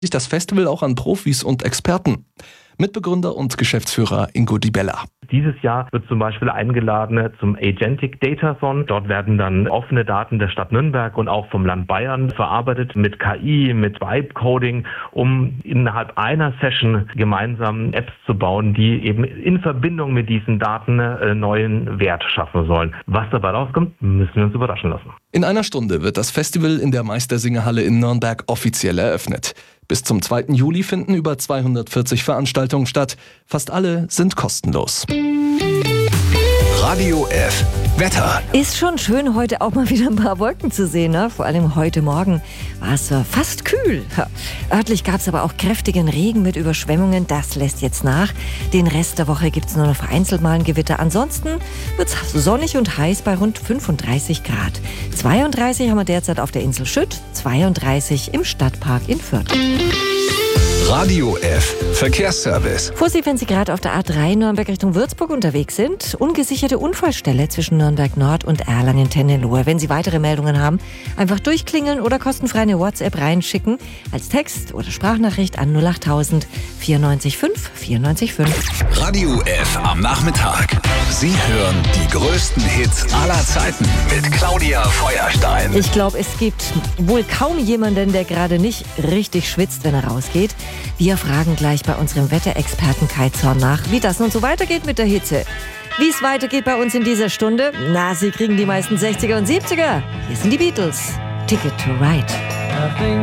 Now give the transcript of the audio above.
sich das Festival auch an Profis und Experten. Mitbegründer und Geschäftsführer Ingo Di Bella. Dieses Jahr wird zum Beispiel eingeladen zum Agentic Datathon. Dort werden dann offene Daten der Stadt Nürnberg und auch vom Land Bayern verarbeitet mit KI, mit Vibe-Coding, um innerhalb einer Session gemeinsam Apps zu bauen, die eben in Verbindung mit diesen Daten neuen Wert schaffen sollen. Was dabei rauskommt, müssen wir uns überraschen lassen. In einer Stunde wird das Festival in der Meistersingerhalle in Nürnberg offiziell eröffnet. Bis zum 2. Juli finden über 240 Veranstaltungen statt. Fast alle sind kostenlos. Radio F. Wetter. Ist schon schön, heute auch mal wieder ein paar Wolken zu sehen. Ne? Vor allem heute Morgen war es fast kühl. Örtlich gab es aber auch kräftigen Regen mit Überschwemmungen. Das lässt jetzt nach. Den Rest der Woche gibt es nur noch vereinzelt mal ein Gewitter. Ansonsten wird es sonnig und heiß bei rund 35 Grad. 32 haben wir derzeit auf der Insel Schütt, 32 im Stadtpark in Fürth. Radio F. Verkehrsservice. Vorsicht, wenn Sie gerade auf der A3 Nürnberg Richtung Würzburg unterwegs sind. Ungesicherte Unfallstelle zwischen Nürnberg Nord und Erlangen-Tennelohe. Wenn Sie weitere Meldungen haben, einfach durchklingeln oder kostenfrei eine WhatsApp reinschicken. Als Text oder Sprachnachricht an 08000 94 5 94 5. Radio F am Nachmittag. Sie hören die größten Hits aller Zeiten mit Claudia Feuerstein. Ich glaube, es gibt wohl kaum jemanden, der gerade nicht richtig schwitzt, wenn er rausgeht. Wir fragen gleich bei unserem Wetterexperten Kai Zorn nach, wie das nun so weitergeht mit der Hitze. Wie es weitergeht bei uns in dieser Stunde? Na, Sie kriegen die meisten 60er und 70er. Hier sind die Beatles. Ticket to Ride.